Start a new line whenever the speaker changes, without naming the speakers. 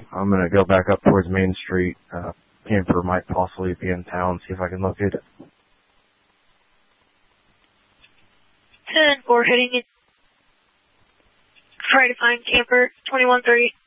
I'm going to go back up towards Main Street. Camper might possibly be in town, see if I can locate it.
10-4 heading in. Try to find camper 2130.